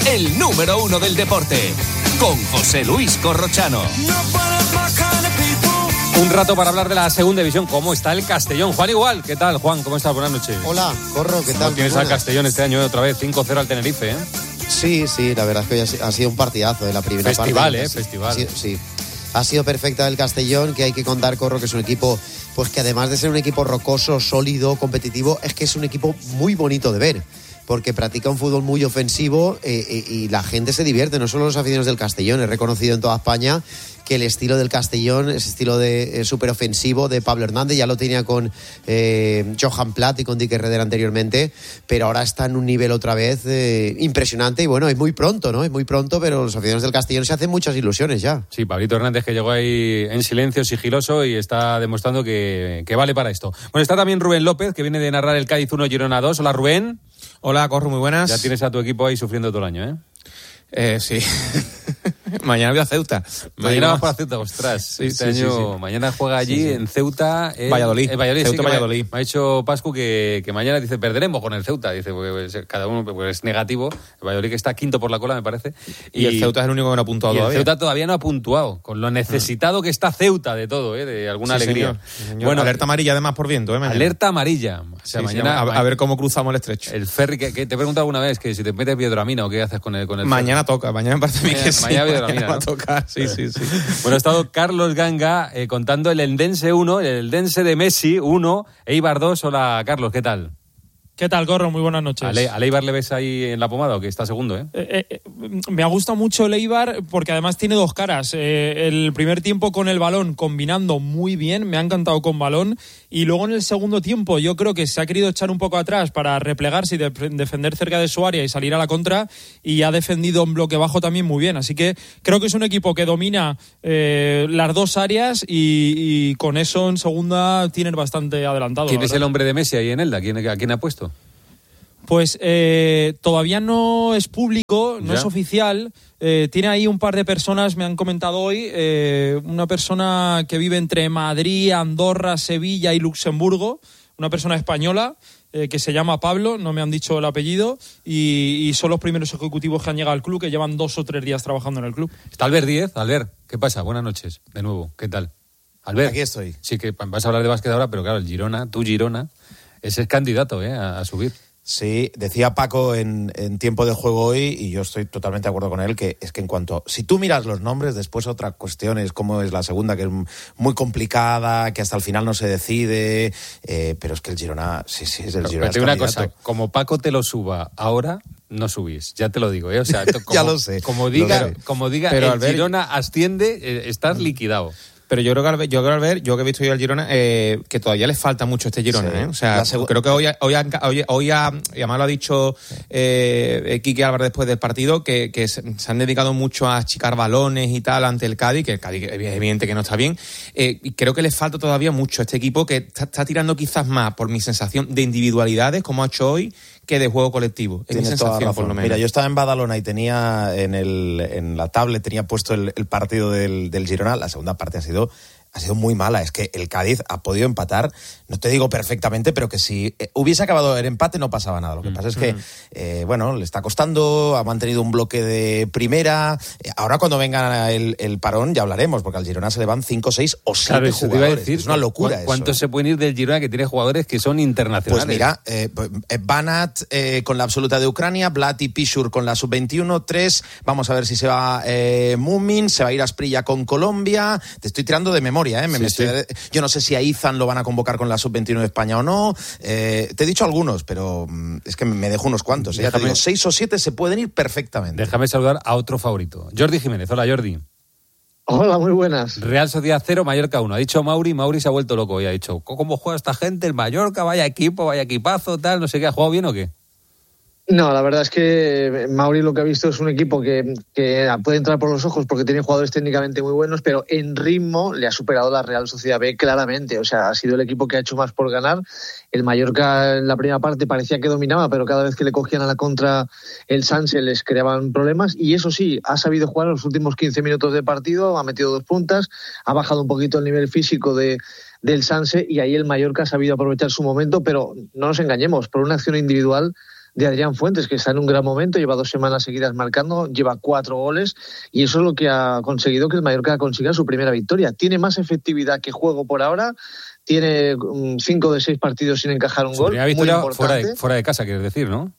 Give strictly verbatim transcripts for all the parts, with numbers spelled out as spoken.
el número uno del deporte, con José Luis Corrochano. Un rato para hablar de la segunda división. ¿Cómo está el Castellón? Juan Igual, ¿qué tal, Juan? ¿Cómo estás? Buenas noches. Hola, Corro, ¿qué tal? Tienes al Castellón este año otra vez, cinco cero al Tenerife, ¿eh? Sí, sí, la verdad es que hoy ha sido un partidazo de la primera festival, parte. ¿eh? Festival, ha sido, sí. Ha sido perfecta el Castellón, que hay que contar, Corro, que es un equipo, pues que además de ser un equipo rocoso, sólido, competitivo, es que es un equipo muy bonito de ver, porque practica un fútbol muy ofensivo eh, eh, y la gente se divierte, no solo los aficionados del Castellón. Es reconocido en toda España que el estilo del Castellón, ese estilo de eh, súper ofensivo de Pablo Hernández, ya lo tenía con eh, Johan Platt y con Dick Herrera anteriormente, pero ahora está en un nivel otra vez eh, impresionante. Y bueno, es muy pronto, ¿no? Es muy pronto, pero los aficionados del Castellón se hacen muchas ilusiones ya. Sí, Pablito Hernández, que llegó ahí en silencio, sigiloso, y está demostrando que, que vale para esto. Bueno, está también Rubén López, que viene de narrar el Cádiz uno, Girona dos. Hola, Rubén. Hola, Corro, muy buenas. Ya tienes a tu equipo ahí sufriendo todo el año, ¿eh? Eh, sí. Mañana voy a Ceuta. Mañana vas para Ceuta, ostras. Sí, este sí, año, sí, sí. Mañana juega allí sí, sí. en Ceuta. En Valladolid. En Valladolid, Ceuta, sí, Valladolid. Me ha dicho Pascu que, que mañana dice perderemos con el Ceuta. Dice, pues, cada uno pues, es negativo. El Valladolid que está quinto por la cola, me parece. Y, y el Ceuta es el único que no ha puntuado y todavía. El Ceuta todavía no ha puntuado, con lo necesitado ah. que está Ceuta de todo, ¿eh? De alguna sí, alegría. Señor. Sí, señor. Bueno, alerta amarilla además por viento, ¿eh? Mañana. Alerta amarilla. O sea, sí, mañana, sí, a, a ver cómo cruzamos el estrecho. El ferry, que, que te he preguntado alguna vez que si te metes biodramina o qué haces con el, con el Mañana ferry. Toca, mañana me parece a mí que sí. Mañana biodramina, va a ¿no? tocar, sí, sí, sí. Bueno, ha estado Carlos Ganga eh, contando el Eldense uno, el Eldense de Messi uno, Eibar dos. Hola, Carlos, ¿qué tal? ¿Qué tal, Corro? Muy buenas noches. ¿A, Le- ¿A Eibar le ves ahí en la pomada o que está segundo, eh? Eh, eh, me ha gustado mucho el Eibar porque además tiene dos caras. Eh, el primer tiempo con el balón combinando muy bien, me ha encantado con balón, y luego en el segundo tiempo yo creo que se ha querido echar un poco atrás para replegarse y de- defender cerca de su área y salir a la contra, y ha defendido en bloque bajo también muy bien. Así que creo que es un equipo que domina eh, las dos áreas y, y con eso en segunda tienen bastante adelantado. ¿Quién es el hombre de Messi ahí en Elda? ¿Quién, ¿A quién ha puesto? Pues eh, todavía no es público, no ¿Ya? es oficial. Eh, tiene ahí un par de personas, me han comentado hoy, eh, una persona que vive entre Madrid, Andorra, Sevilla y Luxemburgo, una persona española eh, que se llama Pablo, no me han dicho el apellido, y, y son los primeros ejecutivos que han llegado al club, que llevan dos o tres días trabajando en el club. Está Albert Díez. Albert, ¿qué pasa? Buenas noches, de nuevo, ¿qué tal? Albert. Aquí estoy. Sí, que vas a hablar de básquet ahora, pero claro, el Girona, tu Girona, ese es candidato eh, a, a subir. Sí, decía Paco en, en tiempo de juego hoy, y yo estoy totalmente de acuerdo con él, que es que en cuanto, si tú miras los nombres, después otra cuestión es cómo es la segunda, que es muy complicada, que hasta el final no se decide, eh, pero es que el Girona, sí, sí, es el Pero, Girona. pero Es te digo una candidato. cosa, como Paco te lo suba ahora, no subís, ya te lo digo, ¿eh? O sea, como, Ya lo sé, Como diga, lo sé. como diga Pero el Albert- Girona asciende, eh, estás liquidado. Pero yo creo que al ver, yo creo al ver, yo que he visto hoy al Girona, eh, que todavía le falta mucho a este Girona, Sí. ¿eh? O sea, La segu- creo que hoy, hoy, han- hoy, hoy ha, y además lo ha dicho eh, Quique Álvarez después del partido, que, que se, se han dedicado mucho a achicar balones y tal ante el Cádiz, que el Cádiz es evidente que no está bien. Eh, y creo que le falta todavía mucho a este equipo, que está, está tirando quizás más, por mi sensación, de individualidades, como ha hecho hoy, que de juego colectivo. Es mi Tienes toda sensación, razón. por lo menos. Mira, yo estaba en Badalona y tenía en, el, en la tablet tenía puesto el, el partido del, del Girona. La segunda parte ha sido ha sido muy mala. Es que el Cádiz ha podido empatar, no te digo perfectamente, pero que si eh, hubiese acabado el empate no pasaba nada. Lo que pasa es que, eh, bueno, le está costando, ha mantenido un bloque de primera. Eh, ahora cuando venga el, el parón ya hablaremos, porque al Girona se le van cinco, seis o siete Claro, eso te iba a jugadores. decir. Es una locura ¿Cu- eso. ¿Cuántos se pueden ir del Girona, que tiene jugadores que son internacionales? Pues mira, eh, eh, Banat eh, con la absoluta de Ucrania, Blat y Pishur con la sub veintiuno, tres, vamos a ver si se va eh, Mumin, se va a ir Asprilla con Colombia, te estoy tirando de memoria, ¿eh? Me, Sí, me sí. estoy- yo no sé si a Izan lo van a convocar con la sub veintiuno de España o no, eh, te he dicho algunos, pero mm, es que me dejo unos cuantos, ¿eh? Ya te Déjame- digo, seis o siete se pueden ir perfectamente. Déjame saludar a otro favorito, Jordi Jiménez. Hola, Jordi. Hola, muy buenas. Real Sociedad cero, Mallorca uno. Ha dicho Mauri, Mauri se ha vuelto loco y ha dicho, ¿cómo juega esta gente? El Mallorca, vaya equipo, vaya equipazo, tal, no sé qué. ¿Ha jugado bien o qué? No, la verdad es que Mauri lo que ha visto es un equipo que, que puede entrar por los ojos porque tiene jugadores técnicamente muy buenos, pero en ritmo le ha superado la Real Sociedad B claramente. O sea, ha sido el equipo que ha hecho más por ganar. El Mallorca en la primera parte parecía que dominaba, pero cada vez que le cogían a la contra el Sanse les creaban problemas. Y eso sí, ha sabido jugar los últimos quince minutos de partido, ha metido dos puntas, ha bajado un poquito el nivel físico de, del Sanse y ahí el Mallorca ha sabido aprovechar su momento, pero no nos engañemos, por una acción individual de Adrián Fuentes, que está en un gran momento, lleva dos semanas seguidas marcando, lleva cuatro goles y eso es lo que ha conseguido que el Mallorca consiga su primera victoria. Tiene más efectividad que juego por ahora, tiene um, cinco de seis partidos sin encajar un su gol. Primera victoria fuera de, fuera de casa, quieres decir, ¿no?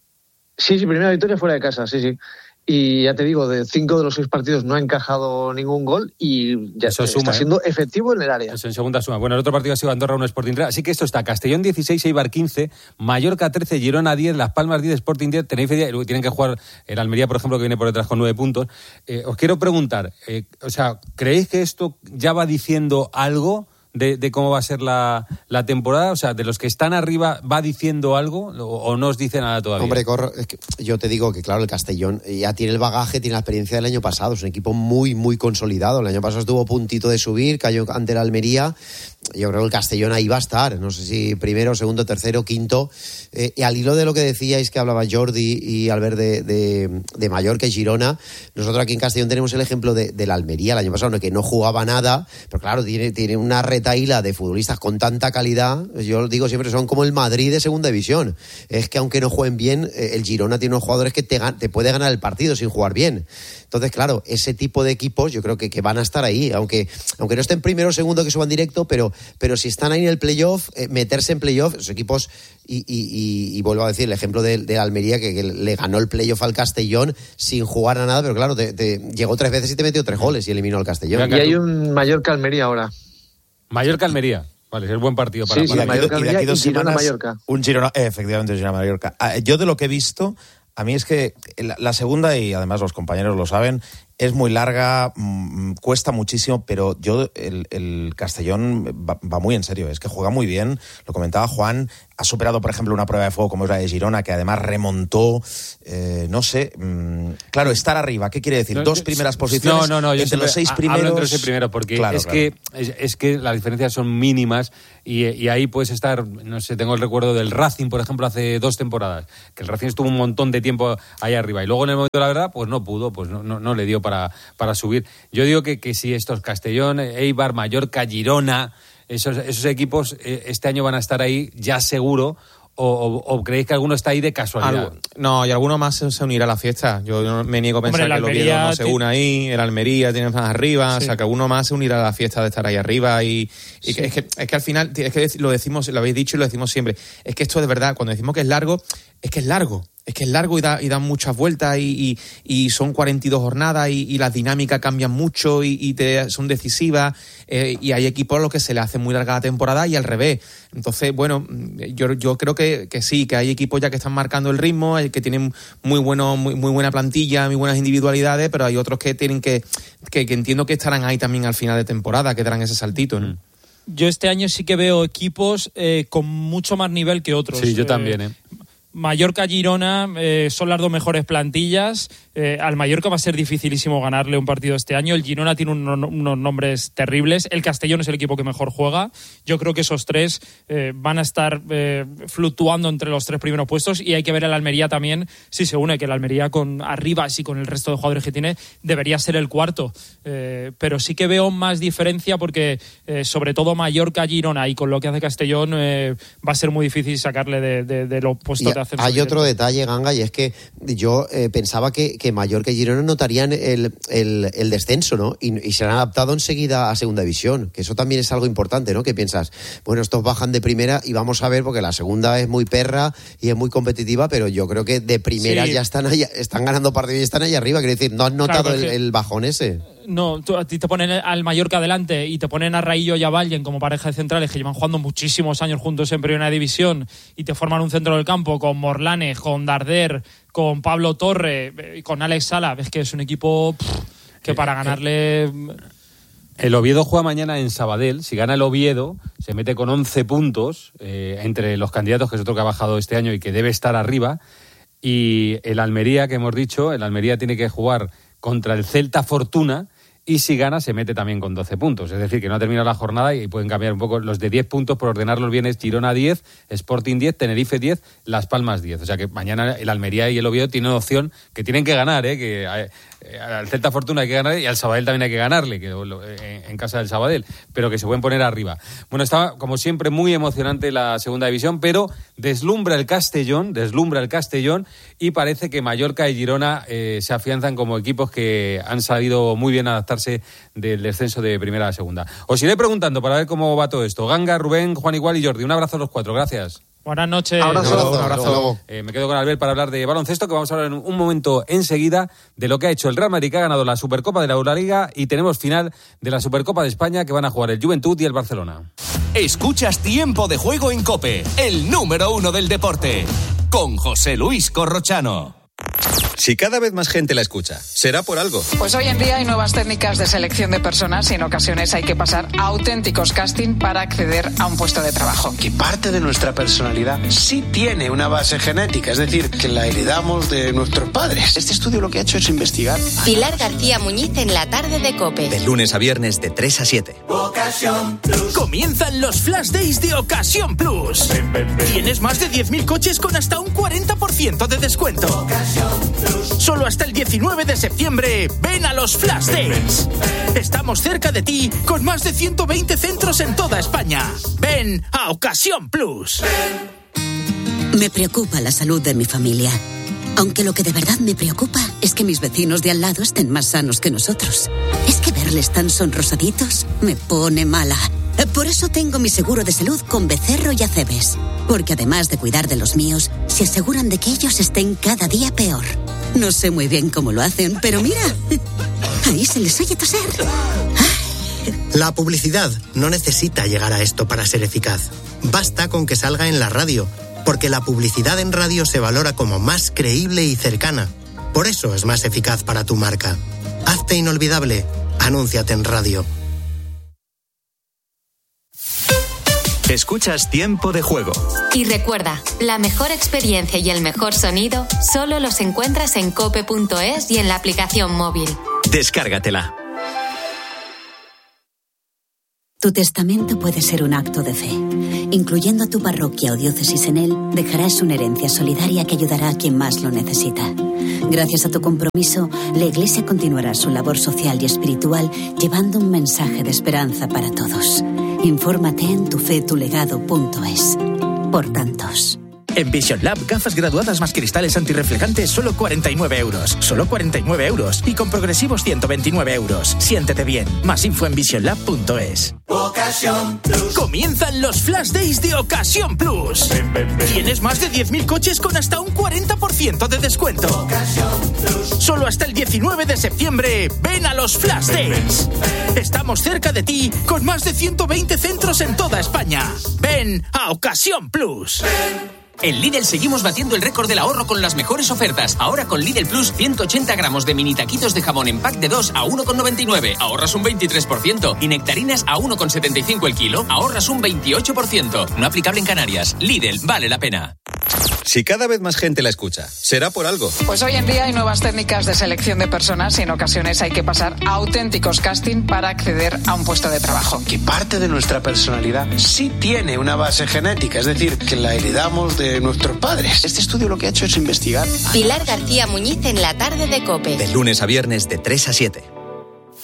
Sí, sí, primera victoria fuera de casa, sí, sí. Y ya te digo, de cinco de los seis partidos no ha encajado ningún gol y ya Eso está suma, siendo ¿eh? efectivo en el área. Eso en segunda suma. Bueno, el otro partido ha sido Andorra uno Sporting tres. Así que esto está: Castellón dieciséis, Eibar quince, Mallorca trece, Girona diez, Las Palmas diez, Sporting diez, Tenerife diez. Tienen que jugar el Almería, por ejemplo, que viene por detrás con nueve puntos. Eh, os quiero preguntar, eh, o sea, ¿creéis que esto ya va diciendo algo de, de cómo va a ser la, la temporada? O sea, de los que están arriba, ¿va diciendo algo o, o no os dice nada todavía? Hombre, Corro, es que yo te digo que claro, el Castellón ya tiene el bagaje, tiene la experiencia del año pasado, es un equipo muy, muy consolidado. El año pasado estuvo a puntito de subir, cayó ante el Almería. Yo creo que el Castellón ahí va a estar, no sé si primero, segundo, tercero, quinto. Eh, y al hilo de lo que decíais, que hablaba Jordi y Albert de, de, de Mallorca y Girona, nosotros aquí en Castellón tenemos el ejemplo de, de la Almería el año pasado, que no jugaba nada, pero claro, tiene, tiene una retaíla de futbolistas con tanta calidad. Yo digo siempre, son como el Madrid de segunda división. Es que aunque no jueguen bien, el Girona tiene unos jugadores que te, te puede ganar el partido sin jugar bien. Entonces, claro, ese tipo de equipos yo creo que, que van a estar ahí, aunque, aunque no estén primero o segundo que suban directo, pero, pero si están ahí en el playoff, eh, meterse en playoff, esos equipos, y, y, y, y vuelvo a decir el ejemplo de, de Almería, que, que le ganó el playoff al Castellón sin jugar a nada, pero claro, te, te, llegó tres veces y te metió tres goles y eliminó al Castellón. Y hay un Mallorca-Almería ahora. Mallorca-Almería. Vale, es el buen partido para sí, sí, para Mallorca, y de aquí dos y Girona, semanas, Mallorca. Un Girona, eh, efectivamente, un Girona Mallorca. Ah, yo de lo que he visto, a mí es que la, la segunda, y además los compañeros lo saben, es muy larga, mmm, cuesta muchísimo, pero yo, el, el Castellón va, va muy en serio, es que juega muy bien, lo comentaba Juan, ha superado, por ejemplo, una prueba de fuego como es la de Girona, que además remontó, eh, no sé, mmm, claro, estar arriba, ¿qué quiere decir? No, Dos yo, primeras posiciones no, no, no, yo entre los seis primeros. Hablo entre los seis primeros, porque claro, es, claro. Que, es, es que las diferencias son mínimas y, y ahí puedes estar, no sé, tengo el recuerdo del Racing, por ejemplo, hace dos temporadas, que el Racing estuvo un montón de tiempo ahí arriba y luego en el momento de la verdad, pues no pudo, pues no, no, no le dio para, para subir. Yo digo que, que si estos Castellón, Eibar, Mallorca, Girona, esos, esos equipos eh, este año van a estar ahí ya seguro. O, o, ¿O creéis que alguno está ahí de casualidad? Algo, no, y alguno más se, se unirá a la fiesta. Yo no, me niego a pensar Hombre, que el Oviedo no se une ahí, el Almería tiene más arriba, sí. O sea, que alguno más se unirá a la fiesta de estar ahí arriba. Y, y sí. que, es, que, es que al final, es que lo decimos, lo habéis dicho y lo decimos siempre, es que esto de verdad, cuando decimos que es largo, es que es largo. Es que es largo y da, y dan muchas vueltas y, y, y son cuarenta y dos jornadas y, y las dinámicas cambian mucho y, y te, son decisivas eh, y hay equipos a los que se les hace muy larga la temporada y al revés. Entonces, bueno, yo, yo creo que, que sí, que hay equipos ya que están marcando el ritmo, que tienen muy, bueno, muy, muy buena plantilla, muy buenas individualidades, pero hay otros que tienen que, que, que entiendo que estarán ahí también al final de temporada, que darán ese saltito, ¿no? Yo este año sí que veo equipos eh, con mucho más nivel que otros. Sí, yo también, ¿eh? Mallorca-Girona eh, son las dos mejores plantillas. Eh, al Mallorca va a ser dificilísimo ganarle un partido este año. El Girona tiene unos, unos nombres terribles. El Castellón es el equipo que mejor juega. Yo creo que esos tres eh, van a estar eh, fluctuando entre los tres primeros puestos y hay que ver el Almería también si se une, que el Almería con Arribas y con el resto de jugadores que tiene debería ser el cuarto. Eh, pero sí que veo más diferencia porque eh, sobre todo Mallorca-Girona y con lo que hace Castellón eh, va a ser muy difícil sacarle de, de, de los puestos de ascenso. Hay otro detalle, Ganga, y es que yo eh, pensaba que, que Mallorca y Girona notarían el, el, el descenso, ¿no? Y, y se han adaptado enseguida a segunda división, que eso también es algo importante, ¿no? Que piensas, bueno, estos bajan de primera y vamos a ver, porque la segunda es muy perra y es muy competitiva, pero yo creo que de primera sí. ya están ahí, están ganando partidos y están ahí arriba. Quiero decir, ¿no has notado claro, el, el bajón ese? No, tú, a ti te ponen al Mallorca adelante y te ponen a Raillo y a Vallen como pareja de centrales que llevan jugando muchísimos años juntos en primera división y te forman un centro del campo con Morlanes, con Darder, con Pablo Torre, con Alex Sala. Es que es un equipo pff, que para ganarle... El Oviedo juega mañana en Sabadell. Si gana el Oviedo, se mete con once puntos eh, entre los candidatos, que es otro que ha bajado este año y que debe estar arriba. Y el Almería, que hemos dicho, el Almería tiene que jugar contra el Celta Fortuna y si gana se mete también con doce puntos. Es decir, que no ha terminado la jornada y pueden cambiar un poco los de diez puntos por ordenarlos bien. Es Girona diez, Sporting diez, Tenerife diez, Las Palmas diez. O sea que mañana el Almería y el Oviedo tienen opción que tienen que ganar, ¿eh? que eh, al Celta Fortuna hay que ganar y al Sabadell también hay que ganarle, que eh, en casa del Sabadell, pero que se pueden poner arriba. Bueno, estaba como siempre muy emocionante la segunda división, pero deslumbra el Castellón, deslumbra el Castellón y parece que Mallorca y Girona eh, se afianzan como equipos que han sabido muy bien adaptarse del descenso de primera a segunda. Os iré preguntando para ver cómo va todo esto. Ganga, Rubén, Juan Igual y Jordi. Un abrazo a los cuatro. Gracias. Buenas noches. Abrazo. Un abrazo. Eh, me quedo con Albert para hablar de baloncesto, que vamos a hablar en un momento enseguida de lo que ha hecho el Real Madrid, que ha ganado la Supercopa de la Euroliga, y tenemos final de la Supercopa de España, que van a jugar el Juventud y el Barcelona. Escuchas Tiempo de Juego en COPE, el número uno del deporte, con José Luis Corrochano. Si cada vez más gente la escucha, será por algo. Pues hoy en día hay nuevas técnicas de selección de personas y en ocasiones hay que pasar a auténticos casting para acceder a un puesto de trabajo. Que parte de nuestra personalidad sí tiene una base genética, es decir, que la heredamos de nuestros padres. Este estudio lo que ha hecho es investigar. Pilar García Muñiz en la tarde de COPE. De lunes a viernes de tres a siete. Ocasión Plus. Comienzan los Flash Days de Ocasión Plus. Ven, ven, ven. Tienes más de diez mil coches con hasta un cuarenta por ciento de descuento. Ocasión Plus. Solo hasta el diecinueve de septiembre, ven a los Flash Days. Estamos cerca de ti con más de ciento veinte centros en toda España. Ven a Ocasión Plus. Me preocupa la salud de mi familia. Aunque lo que de verdad me preocupa es que mis vecinos de al lado estén más sanos que nosotros. Es que verles tan sonrosaditos me pone mala. Por eso tengo mi seguro de salud con Becerro y Acebes. Porque además de cuidar de los míos, se aseguran de que ellos estén cada día peor. No sé muy bien cómo lo hacen, pero mira, ahí se les oye toser. La publicidad no necesita llegar a esto para ser eficaz. Basta con que salga en la radio, porque la publicidad en radio se valora como más creíble y cercana. Por eso es más eficaz para tu marca. Hazte inolvidable. Anúnciate en radio. Escuchas Tiempo de Juego. Y recuerda, la mejor experiencia y el mejor sonido solo los encuentras en cope punto es y en la aplicación móvil. Descárgatela. Tu testamento puede ser un acto de fe. Incluyendo tu parroquia o diócesis en él, dejarás una herencia solidaria que ayudará a quien más lo necesita. Gracias a tu compromiso, la Iglesia continuará su labor social y espiritual llevando un mensaje de esperanza para todos. Infórmate en tu fe tu legado punto es. Por tantos. En Vision Lab, gafas graduadas más cristales antirreflejantes, solo cuarenta y nueve euros. Solo cuarenta y nueve euros. Y con progresivos ciento veintinueve euros. Siéntete bien. Más info en vision lab punto es. Ocasión Plus. Comienzan los Flash Days de Ocasión Plus. Ven, ven, ven. Tienes más de diez mil coches con hasta un cuarenta por ciento de descuento. Ocasión Plus. Solo hasta el diecinueve de septiembre, ven a los Flash Days. Ven, ven. Estamos cerca de ti con más de ciento veinte centros en toda España. Ven a Ocasión Plus. Ven. En Lidl seguimos batiendo el récord del ahorro con las mejores ofertas. Ahora con Lidl Plus, ciento ochenta gramos de mini taquitos de jamón en pack de dos a uno con noventa y nueve. Ahorras un veintitrés por ciento. Y nectarinas a uno con setenta y cinco el kilo. Ahorras un veintiocho por ciento. No aplicable en Canarias. Lidl, vale la pena. Si cada vez más gente la escucha, será por algo. Pues hoy en día hay nuevas técnicas de selección de personas y en ocasiones hay que pasar a auténticos casting para acceder a un puesto de trabajo. Que parte de nuestra personalidad sí tiene una base genética, es decir, que la heredamos de nuestros padres. Este estudio lo que ha hecho es investigar. Pilar García Muñiz en la tarde de COPE. De lunes a viernes de tres a siete.